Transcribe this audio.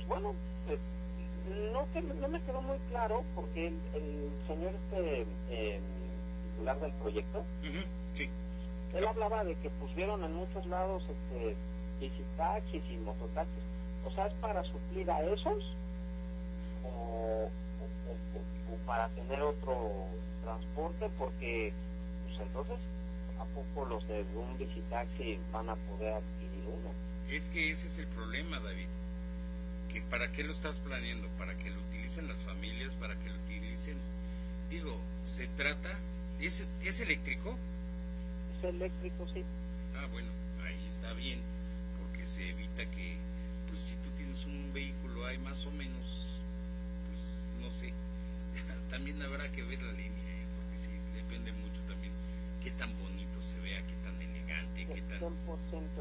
Bueno, pues, no me quedó muy claro porque el señor titular del proyecto, sí, él hablaba de que pusieron en muchos lados bicitaxis y mototaxis. O sea, ¿es para suplir a esos o para tener otro transporte? Porque pues entonces ¿a poco los de un bicitaxi van a poder adquirir uno? es que ese es el problema, David. Que ¿para qué lo estás planeando? ¿Para que lo utilicen las familias? ¿Para que lo utilicen? Digo, se trata... ¿Es eléctrico? Es eléctrico, sí. Ah, bueno, ahí está bien, porque se evita que, pues si tú tienes un vehículo, hay más o menos, pues no sé, también habrá que ver la línea, porque sí, depende mucho también qué tan bonito se vea, qué tan elegante, qué tan... 100%